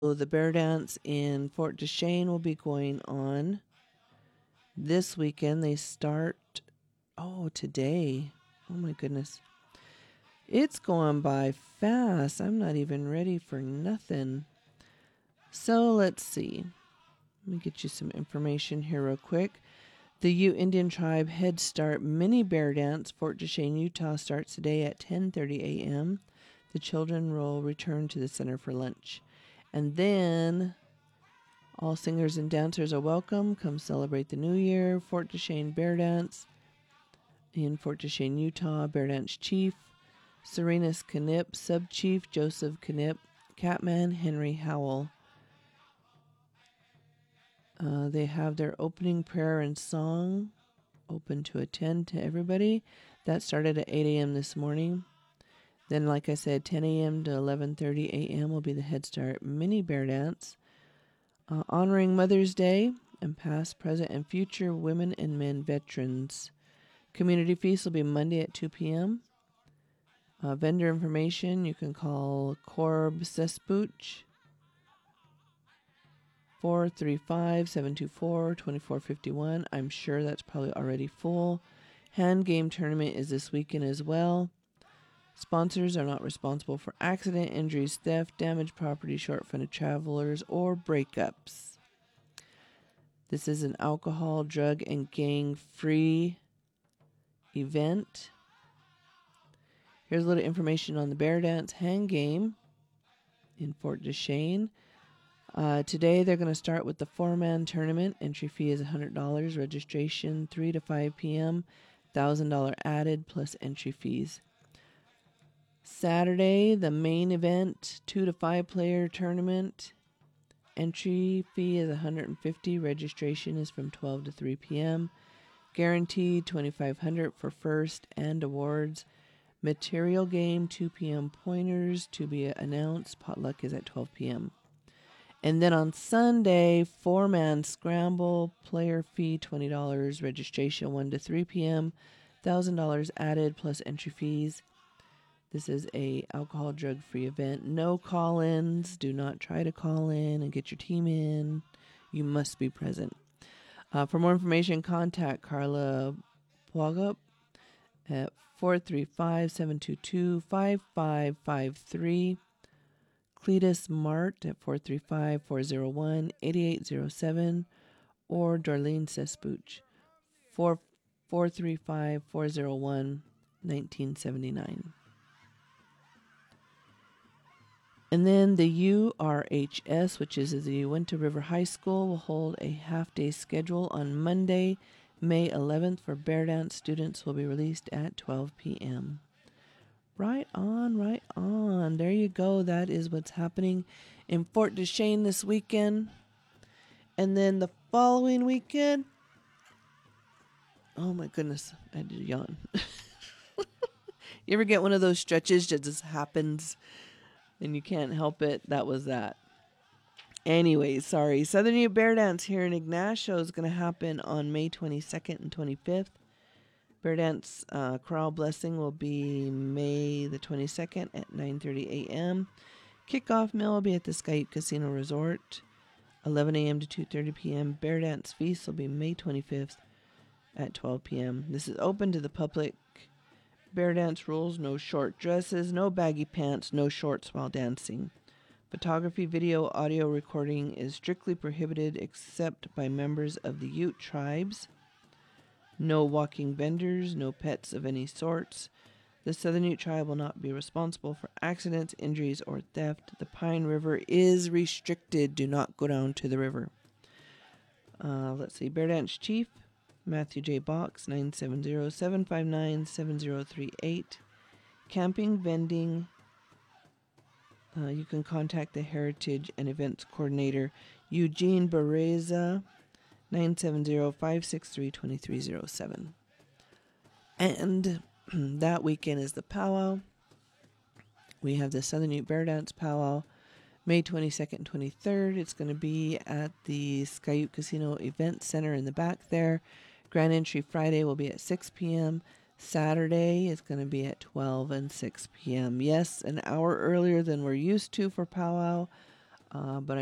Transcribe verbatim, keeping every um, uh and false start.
So the Bear Dance in Fort Duchesne will be going on this weekend. They start, oh, today. Oh, my goodness. It's going by fast. I'm not even ready for nothing. So let's see. Let me get you some information here real quick. The Ute Indian Tribe Head Start Mini Bear Dance, Fort Duchesne, Utah, starts today at ten thirty a.m. The children will return to the center for lunch. And then all singers and dancers are welcome. Come celebrate the new year. Fort Duchesne Bear Dance in Fort Duchesne, Utah. Bear Dance Chief Serenus Knipp, Sub-Chief Joseph Knipp, Catman Henry Howell. Uh, they have their opening prayer and song open to attend to everybody. That started at eight a.m. this morning. Then, like I said, ten a.m. to eleven thirty a.m. will be the Head Start Mini Bear Dance. Uh, honoring Mother's Day and past, present, and future women and men veterans. Community feast will be Monday at two p.m. Uh, vendor information, you can call Corb Sespuch, four three five, seven two four, two four five one. I'm sure that's probably already full. Hand game tournament is this weekend as well. Sponsors are not responsible for accident, injuries, theft, damaged property, short-funded travelers, or breakups. This is an alcohol, drug, and gang-free event. Here's a little information on the Bear Dance Hand Game in Fort Duchesne. Uh, today they're going to start with the four-man tournament. Entry fee is one hundred dollars. Registration three to five p.m. one thousand dollars added plus entry fees. Saturday, the main event, two to five player tournament. Entry fee is one hundred fifty dollars. Registration is from twelve to three p.m. Guaranteed twenty-five hundred dollars for first and awards. Material game, two p.m. pointers to be announced. Potluck is at twelve p.m. And then on Sunday, four-man scramble, player fee twenty dollars, registration one to three p.m., one thousand dollars added plus entry fees. This is a alcohol drug-free event. No call-ins. Do not try to call in and get your team in. You must be present. Uh, for more information, contact Carla Pwagup at four three five, seven two two, five five five three. Cletus Mart at four three five, four zero one, eight eight zero seven, or Darlene Sespuch, four three five, four zero one, one nine seven nine. And then the U R H S, which is the Uinta River High School, will hold a half-day schedule on Monday, May eleventh, for Bear Dance. Students will be released at twelve p.m. Right on, right on. There you go. That is what's happening in Fort Duchesne this weekend. And then the following weekend, oh my goodness, I had to yawn. You ever get one of those stretches that just happens and you can't help it? That was that. Anyways, sorry. Southern Ute Bear Dance here in Ignacio is going to happen on May twenty-second and twenty-fifth. Bear Dance uh, Corral Blessing will be May the twenty-second at nine thirty a.m. Kickoff meal will be at the Skype Casino Resort, eleven a.m. to two thirty p.m. Bear Dance Feast will be May twenty-fifth at twelve p.m. This is open to the public. Bear Dance rules: no short dresses, no baggy pants, no shorts while dancing. Photography, video, audio recording is strictly prohibited except by members of the Ute tribes. No walking vendors, no pets of any sorts. The Southern Ute tribe will not be responsible for accidents, injuries, or theft. The Pine River is restricted. Do not go down to the river. Uh, let's see. Bear Dance Chief, Matthew J. Box, nine seven zero, seven five nine, seven zero three eight. Camping, vending. Uh, you can contact the Heritage and Events Coordinator, Eugene Bereza, nine seven zero, five six three, two three zero seven. And that weekend is the powwow. We have the Southern Ute Bear Dance powwow, May twenty-second and twenty-third. It's going to be at the Skyute Casino Event Center in the back there. Grand entry Friday will be at six p.m. Saturday is going to be at twelve and six p.m. Yes, an hour earlier than we're used to for powwow. uh, but I